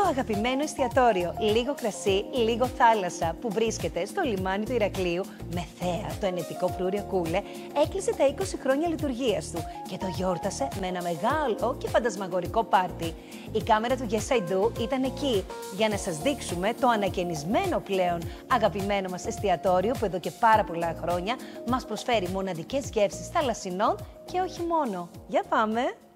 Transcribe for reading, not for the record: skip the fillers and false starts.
αγαπημένο εστιατόριο, λίγο κρασί, λίγο θάλασσα, που βρίσκεται στο λιμάνι του Ηρακλείου με θέα το ενετικό φρούριο Κούλε, έκλεισε τα 20 χρόνια λειτουργίας του και το γιόρτασε με ένα μεγάλο και φαντασμαγορικό πάρτι. Η κάμερα του Yes I Do ήταν εκεί για να σας δείξουμε το ανακαινισμένο πλέον αγαπημένο μας εστιατόριο που εδώ και πάρα πολλά χρόνια μας προσφέρει μοναδικές γεύσεις θαλασσινών και όχι μόνο. Για πάμε!